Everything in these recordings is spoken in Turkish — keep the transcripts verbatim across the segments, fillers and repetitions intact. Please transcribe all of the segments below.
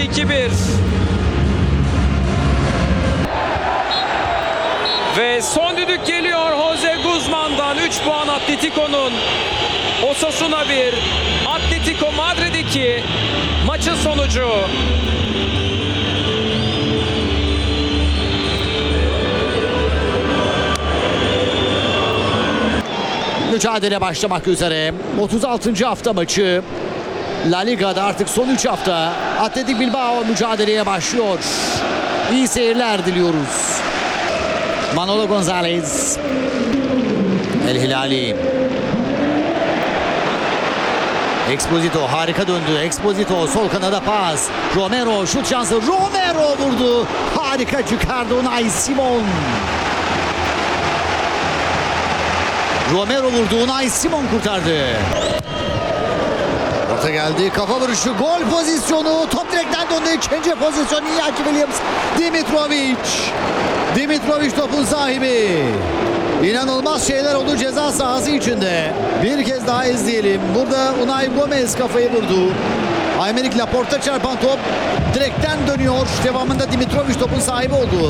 iki bir. Ve son düdük geliyor Jose Guzman'dan. üç puan Atletico'nun. Osasuna bir, Atletico Madrid iki. Maçın sonucu. Mücadele başlamak üzere. otuz altıncı hafta maçı. La Liga'da artık son üç hafta. Athletic Bilbao mücadeleye başlıyor. İyi seyirler diliyoruz. Manolo Gonzalez. El Hilali. Exposito harika döndü. Exposito sol kanada pas. Romero şut şansı. Romero vurdu. Harika çıkardı Unai Simon. Romero vurdu. Unai Simon kurtardı. Orta geldi. Kafa vuruşu. Gol pozisyonu. Top direkten döndü. İkinci pozisyon. Iñaki Williams. Dimitrovic. Dimitrovic topun sahibi. İnanılmaz şeyler oldu ceza sahası içinde. Bir kez daha izleyelim. Burada Unai Gomez kafayı vurdu. Aymeric Laporte'a çarpan top direkten dönüyor. Devamında Dimitrovic topun sahibi oldu.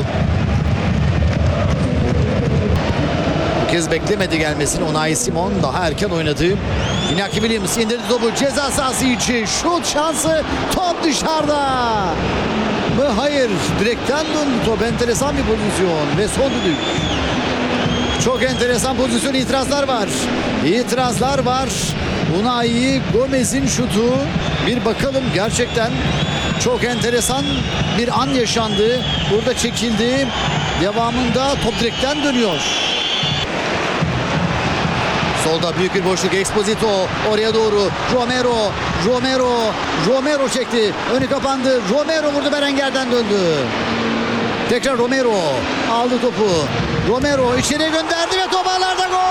Bu kez beklemedi gelmesini Unai Simon. Daha erken oynadı. Iñaki Williams indirdi topu ceza sahası içi. Şut şansı. Top dışarıda. Mı? Hayır. Direkten döndü top. Enteresan bir pozisyon. Ve son düdük. Çok enteresan pozisyon. İtirazlar var. İtirazlar var. Unai Gomez'in şutu. Bir bakalım, gerçekten çok enteresan bir an yaşandı. Burada çekildi. Devamında top direkten dönüyor. Solda büyük bir boşluk. Exposito oraya doğru. Romero. Romero. Romero çekti. Önü kapandı. Romero vurdu. Berenger'den döndü. Tekrar Romero aldı topu. Romero içeriye gönderdi ve top ağlarda gol!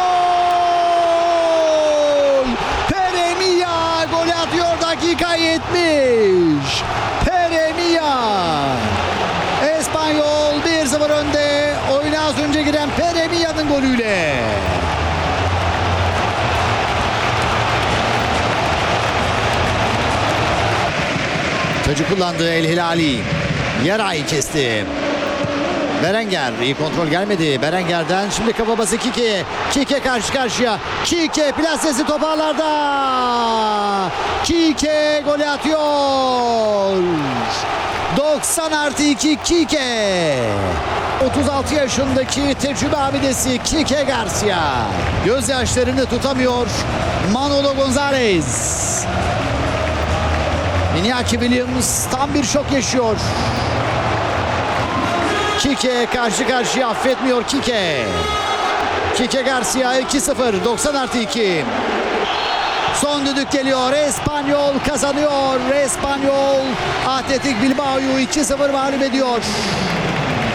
Peremilla golü atıyor, dakika yetmiş. Peremilla. Espanyol bir sıfır önde. Oyuna az önce giren Peremilla'nın golüyle. Tacı kullandı El Hilali. Yarayı kesti. Berenger, iyi kontrol gelmedi. Berenger'den şimdi kafa bası Kike. Kike karşı karşıya. Kike plasesi top ağlarda. Kike golü atıyor. doksan artı iki Kike. otuz altı yaşındaki tecrübe abidesi Kike Garcia. Gözyaşlarını tutamıyor Manolo Gonzalez. Iñaki Williams tam bir şok yaşıyor. Kike karşı karşıya, affetmiyor Kike. Kike Garcia iki sıfır, doksan artı iki. Son düdük geliyor. Espanyol kazanıyor. Espanyol Athletic Bilbao'yu iki sıfır mağlup ediyor.